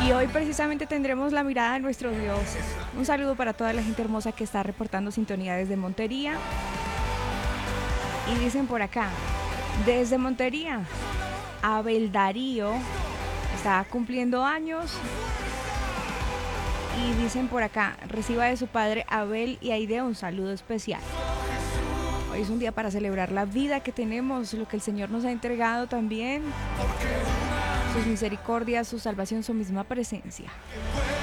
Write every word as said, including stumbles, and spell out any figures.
Y hoy precisamente tendremos la mirada de nuestro Dios. Un saludo para toda la gente hermosa que está reportando sintonía desde Montería. Y dicen por acá, desde Montería, Abel Darío está cumpliendo años. Y dicen por acá, reciba de su padre Abel y Aide un saludo especial. Hoy es un día para celebrar la vida que tenemos, lo que el Señor nos ha entregado también, sus misericordias, su salvación, su misma presencia.